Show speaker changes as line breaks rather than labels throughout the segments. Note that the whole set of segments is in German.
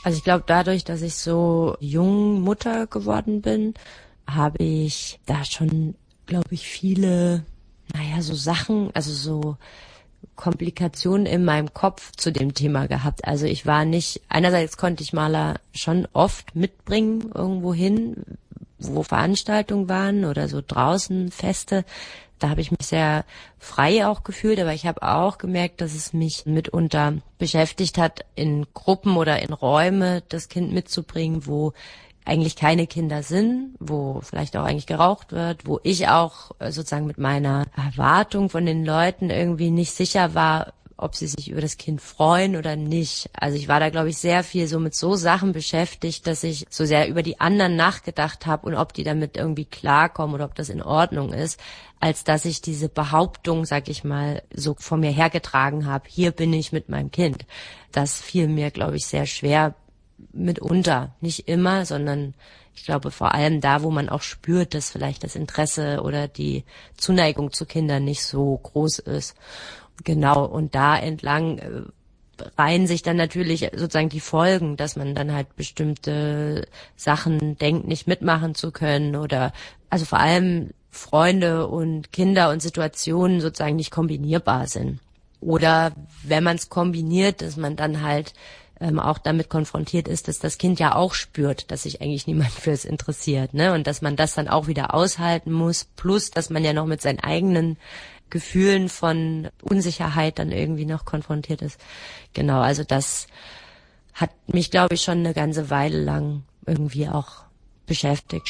Also ich glaube, dadurch, dass ich so jung Mutter geworden bin, habe ich da schon, glaube ich, viele, so Sachen, also so Komplikationen in meinem Kopf zu dem Thema gehabt. Also ich war nicht, einerseits konnte ich Maler schon oft mitbringen irgendwo hin, wo Veranstaltungen waren oder so draußen Feste. Da habe ich mich sehr frei auch gefühlt, aber ich habe auch gemerkt, dass es mich mitunter beschäftigt hat, in Gruppen oder in Räume das Kind mitzubringen, wo eigentlich keine Kinder sind, wo vielleicht auch eigentlich geraucht wird, wo ich auch sozusagen mit meiner Erwartung von den Leuten irgendwie nicht sicher war, ob sie sich über das Kind freuen oder nicht. Also ich war da, glaube ich, sehr viel so mit so Sachen beschäftigt, dass ich so sehr über die anderen nachgedacht habe und ob die damit irgendwie klarkommen oder ob das in Ordnung ist, als dass ich diese Behauptung, sag ich mal, so vor mir hergetragen habe, hier bin ich mit meinem Kind. Das fiel mir, glaube ich, sehr schwer mitunter. Nicht immer, sondern ich glaube vor allem da, wo man auch spürt, dass vielleicht das Interesse oder die Zuneigung zu Kindern nicht so groß ist. Genau, und da entlang reihen sich dann natürlich sozusagen die Folgen, dass man dann halt bestimmte Sachen denkt, nicht mitmachen zu können oder also vor allem Freunde und Kinder und Situationen sozusagen nicht kombinierbar sind. Oder wenn man es kombiniert, dass man dann halt auch damit konfrontiert ist, dass das Kind ja auch spürt, dass sich eigentlich niemand fürs interessiert, ne? Und dass man das dann auch wieder aushalten muss, plus dass man ja noch mit seinen eigenen Gefühlen von Unsicherheit dann irgendwie noch konfrontiert ist. Genau, also das hat mich, glaube ich, schon eine ganze Weile lang irgendwie auch beschäftigt.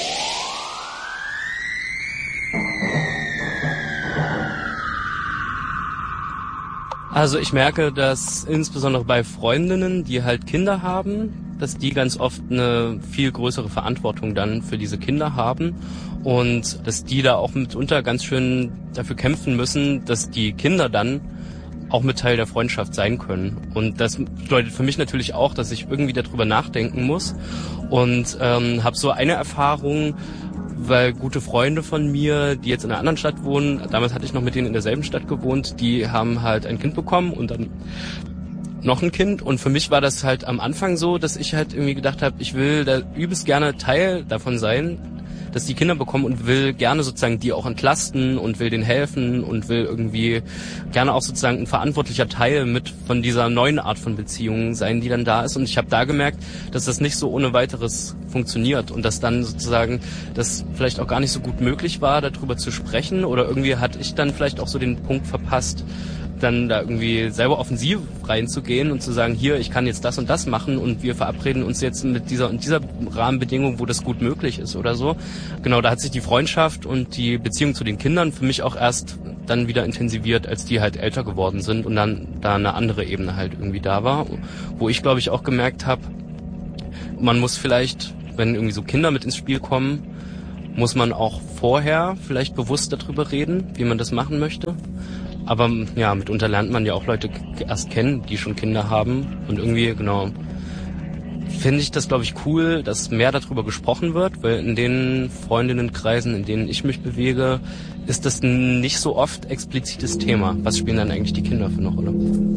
Also ich merke, dass insbesondere bei Freundinnen, die halt Kinder haben, dass die ganz oft eine viel größere Verantwortung dann für diese Kinder haben und dass die da auch mitunter ganz schön dafür kämpfen müssen, dass die Kinder dann auch mit Teil der Freundschaft sein können. Und das bedeutet für mich natürlich auch, dass ich irgendwie darüber nachdenken muss und habe so eine Erfahrung, weil gute Freunde von mir, die jetzt in einer anderen Stadt wohnen, damals hatte ich noch mit denen in derselben Stadt gewohnt, die haben halt ein Kind bekommen und dann noch ein Kind. Und für mich war das halt am Anfang so, dass ich halt irgendwie gedacht habe, ich will da übelst gerne Teil davon sein, dass die Kinder bekommen und will gerne sozusagen die auch entlasten und will denen helfen und will irgendwie gerne auch sozusagen ein verantwortlicher Teil mit von dieser neuen Art von Beziehung sein, die dann da ist. Und ich habe da gemerkt, dass das nicht so ohne weiteres funktioniert und dass dann sozusagen das vielleicht auch gar nicht so gut möglich war, darüber zu sprechen oder irgendwie hatte ich dann vielleicht auch so den Punkt verpasst, dann da irgendwie selber offensiv reinzugehen und zu sagen, hier, ich kann jetzt das und das machen und wir verabreden uns jetzt mit dieser und dieser Rahmenbedingung, wo das gut möglich ist oder so. Genau, da hat sich die Freundschaft und die Beziehung zu den Kindern für mich auch erst dann wieder intensiviert, als die halt älter geworden sind und dann da eine andere Ebene halt irgendwie da war, wo ich, glaube ich, auch gemerkt habe, man muss vielleicht, wenn irgendwie so Kinder mit ins Spiel kommen, muss man auch vorher vielleicht bewusst darüber reden, wie man das machen möchte. Aber ja, mitunter lernt man ja auch Leute erst kennen, die schon Kinder haben. Und irgendwie, genau, finde ich das, glaube ich, cool, dass mehr darüber gesprochen wird, weil in den Freundinnenkreisen, in denen ich mich bewege, ist das nicht so oft explizites Thema. Was spielen dann eigentlich die Kinder für eine Rolle?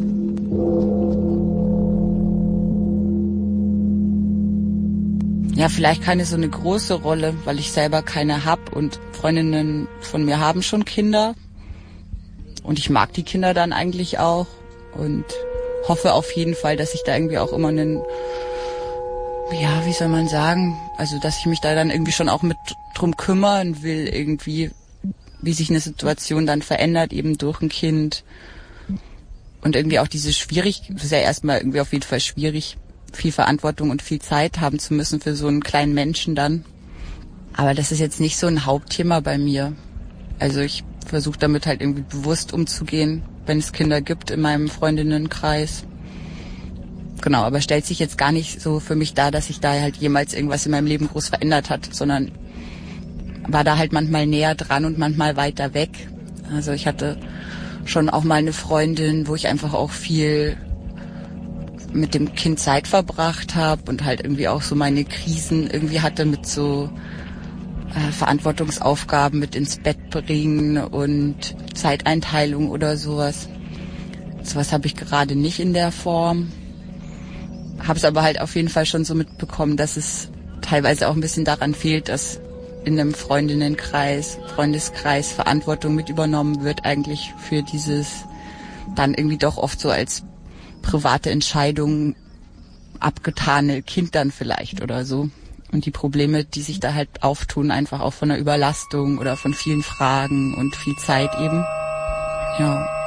Ja, vielleicht keine so eine große Rolle, weil ich selber keine hab und Freundinnen von mir haben schon Kinder. Und ich mag die Kinder dann eigentlich auch und hoffe auf jeden Fall, dass ich da irgendwie auch immer einen, ja, wie soll man sagen, also dass ich mich da dann irgendwie schon auch mit drum kümmern will, irgendwie, wie sich eine Situation dann verändert, eben durch ein Kind. Und irgendwie auch das ist ja erstmal irgendwie auf jeden Fall schwierig, viel Verantwortung und viel Zeit haben zu müssen für so einen kleinen Menschen dann. Aber das ist jetzt nicht so ein Hauptthema bei mir. Also ich versuche damit halt irgendwie bewusst umzugehen, wenn es Kinder gibt in meinem Freundinnenkreis. Genau, aber stellt sich jetzt gar nicht so für mich dar, dass sich da halt jemals irgendwas in meinem Leben groß verändert hat, sondern war da halt manchmal näher dran und manchmal weiter weg. Also ich hatte schon auch mal eine Freundin, wo ich einfach auch viel mit dem Kind Zeit verbracht habe und halt irgendwie auch so meine Krisen irgendwie hatte mit so Verantwortungsaufgaben mit ins Bett bringen und Zeiteinteilung oder sowas. Sowas habe ich gerade nicht in der Form. habe es aber halt auf jeden Fall schon so mitbekommen, dass es teilweise auch ein bisschen daran fehlt, dass in einem Freundeskreis Verantwortung mit übernommen wird eigentlich für dieses dann irgendwie doch oft so als private Entscheidung abgetane Kind dann vielleicht oder so. Und die Probleme, die sich da halt auftun, einfach auch von der Überlastung oder von vielen Fragen und viel Zeit eben. Ja.